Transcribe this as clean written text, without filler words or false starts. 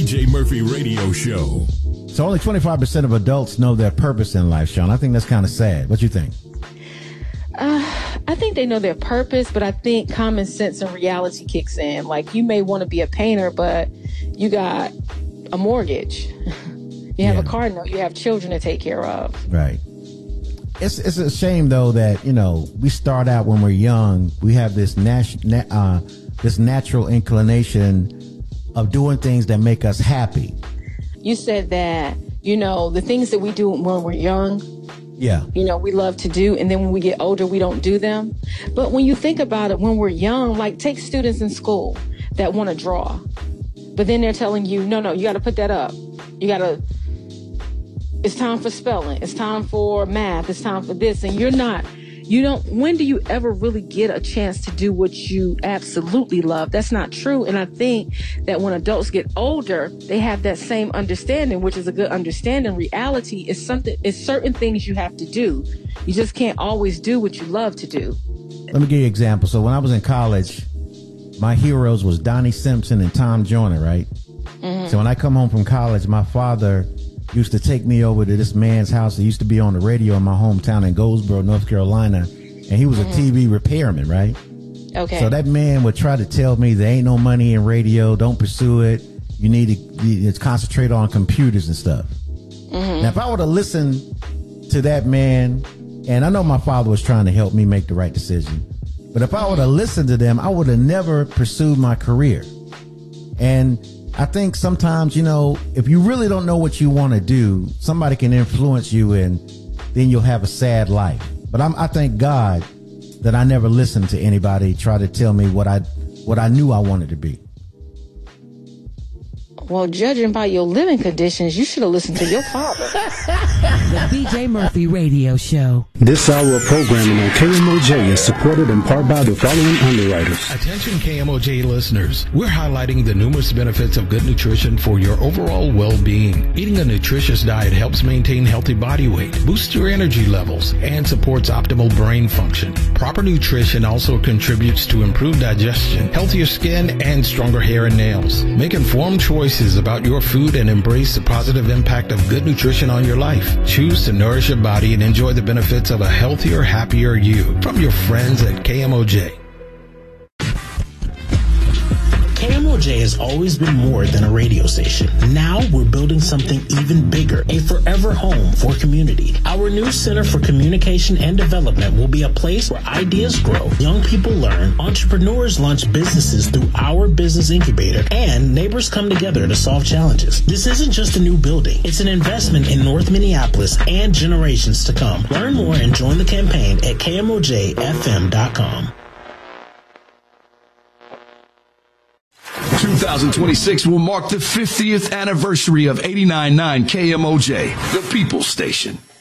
BJ Murphy Radio Show. So only 25% of adults know their purpose in life, Sean. I think that's kind of sad. What you think? I think they know their purpose, but I think common sense and reality kicks in. Like, you may want to be a painter, but you got a mortgage. You have a car note. You have children to take care of. Right. It's a shame, though, that, we start out when we're young. We have this this natural inclination of doing things that make us happy. You said that, the things that we do when we're young, we love to do. And then when we get older, we don't do them. But when you think about it, when we're young, like, take students in school that want to draw. But then they're telling you, no, you got to put that up. It's time for spelling. It's time for math. It's time for this. And when do you ever really get a chance to do what you absolutely love? That's not true. And I think that when adults get older, they have that same understanding, which is a good understanding. Reality is certain things you have to do. You just can't always do what you love to do. Let me give you an example. So when I was in college, my heroes was Donnie Simpson and Tom Joyner, right? Mm-hmm. So when I come home from college, my father used to take me over to this man's house that used to be on the radio in my hometown in Goldsboro, North Carolina. And he was a TV repairman, right? Okay. So that man would try to tell me there ain't no money in radio. Don't pursue it. You need to concentrate on computers and stuff. Mm-hmm. Now, if I would have listened to that man, and I know my father was trying to help me make the right decision, but if I would have listened to them, I would have never pursued my career. And I think sometimes, if you really don't know what you want to do, somebody can influence you and then you'll have a sad life. But I thank God that I never listened to anybody try to tell me what I knew I wanted to be. Well, judging by your living conditions, you should have listened to your father. The BJ Murphy Radio Show. This hour of programming on KMOJ is supported in part by the following underwriters. Attention KMOJ listeners, we're highlighting the numerous benefits of good nutrition for your overall well-being. Eating a nutritious diet helps maintain healthy body weight, boosts your energy levels, and supports optimal brain function. Proper nutrition also contributes to improved digestion, healthier skin, and stronger hair and nails. Make informed choices about your food and embrace the positive impact of good nutrition on your life. Choose to nourish your body and enjoy the benefits of a healthier, happier you. From your friends at KMOJ. KMOJ has always been more than a radio station. Now we're building something even bigger, a forever home for community. Our new Center for Communication and Development will be a place where ideas grow, young people learn, entrepreneurs launch businesses through our business incubator, and neighbors come together to solve challenges. This isn't just a new building. It's an investment in North Minneapolis and generations to come. Learn more and join the campaign at KMOJFM.com. 2026 will mark the 50th anniversary of 89.9 KMOJ, the People's Station.